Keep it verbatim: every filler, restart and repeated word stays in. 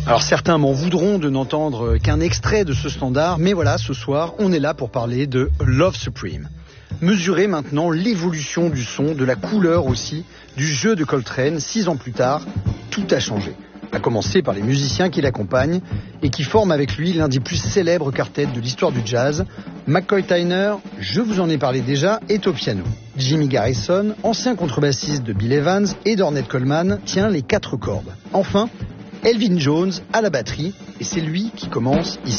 Alors certains m'en voudront de n'entendre qu'un extrait de ce standard, mais voilà, ce soir, on est là pour parler de Love Supreme. Mesurez maintenant l'évolution du son, de la couleur aussi, du jeu de Coltrane, six ans plus tard, tout a changé. À commencer par les musiciens qui l'accompagnent et qui forment avec lui l'un des plus célèbres quartets de l'histoire du jazz. McCoy Tyner, je vous en ai parlé déjà, est au piano. Jimmy Garrison, ancien contrebassiste de Bill Evans et d'Ornette Coleman, tient les quatre cordes. Enfin, Elvin Jones à la batterie, et c'est lui qui commence ici.